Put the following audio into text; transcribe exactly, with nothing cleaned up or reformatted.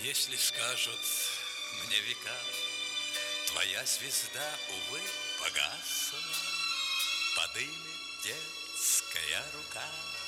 Если скажут мне века, твоя звезда, увы, погасла, подымет детская рука.